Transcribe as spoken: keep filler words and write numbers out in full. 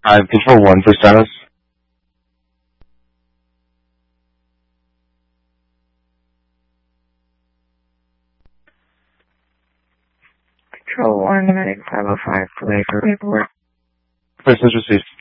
I have control one for status. Control one, Medic five oh five, delay for paperwork. Message received.